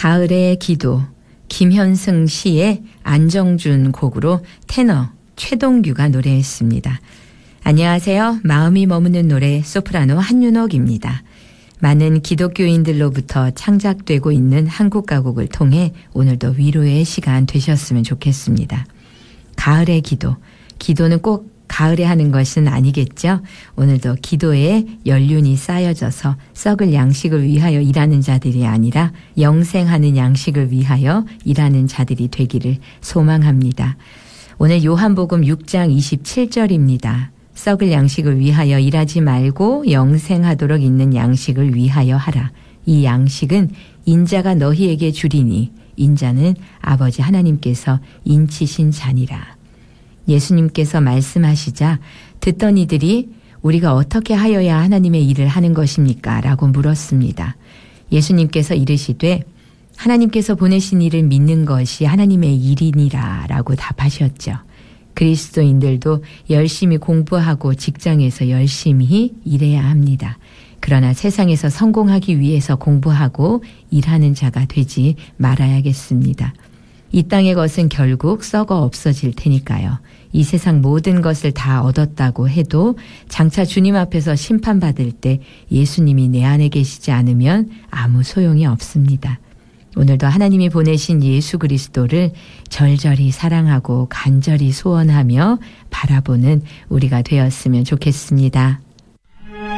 가을의 기도, 김현승 시의 안정준 곡으로 테너 최동규가 노래했습니다. 안녕하세요. 마음이 머무는 노래 소프라노 한윤옥입니다. 많은 기독교인들로부터 창작되고 있는 한국 가곡을 통해 오늘도 위로의 시간 되셨으면 좋겠습니다. 가을의 기도, 기도는 꼭 가을에 하는 것은 아니겠죠. 오늘도 기도에 연륜이 쌓여져서 썩을 양식을 위하여 일하는 자들이 아니라 영생하는 양식을 위하여 일하는 자들이 되기를 소망합니다. 오늘 요한복음 6장 27절입니다. 썩을 양식을 위하여 일하지 말고 영생하도록 있는 양식을 위하여 하라. 이 양식은 인자가 너희에게 주리니 인자는 아버지 하나님께서 인치신 자니라. 예수님께서 말씀하시자 듣던 이들이 우리가 어떻게 하여야 하나님의 일을 하는 것입니까? 라고 물었습니다. 예수님께서 이르시되 하나님께서 보내신 일을 믿는 것이 하나님의 일이니라 라고 답하셨죠. 그리스도인들도 열심히 공부하고 직장에서 열심히 일해야 합니다. 그러나 세상에서 성공하기 위해서 공부하고 일하는 자가 되지 말아야겠습니다. 이 땅의 것은 결국 썩어 없어질 테니까요. 이 세상 모든 것을 다 얻었다고 해도 장차 주님 앞에서 심판받을 때 예수님이 내 안에 계시지 않으면 아무 소용이 없습니다. 오늘도 하나님이 보내신 예수 그리스도를 절절히 사랑하고 간절히 소원하며 바라보는 우리가 되었으면 좋겠습니다.